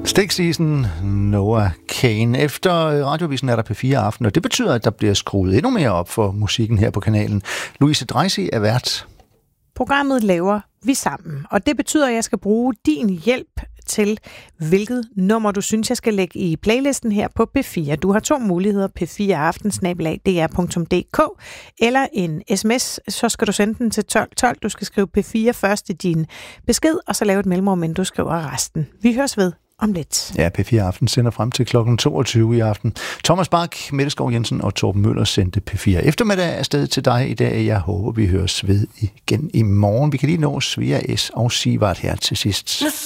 Stikseason, Noah Kane. Efter Radioavisen er der P4 Aften, og det betyder, at der bliver skruet endnu mere op for musikken her på kanalen. Louise Dreisig er vært. Programmet laver vi sammen, og det betyder, at jeg skal bruge din hjælp til, hvilket nummer du synes, jeg skal lægge i playlisten her på P4. Du har 2 muligheder, p4aften@dr.dk eller en sms, så skal du sende den til 1212. Du skal skrive P4 først i din besked, og så lave et mellemrum, men du skriver resten. Vi høres ved om lidt. Ja, P4 Aften sender frem til kl. 22 i aften. Thomas Bach, Mette Skov Jensen og Torben Møller sendte P4 eftermiddag afsted til dig i dag. Jeg håber, vi høres ved igen i morgen. Vi kan lige nå Svea S. og Sivart her til sidst.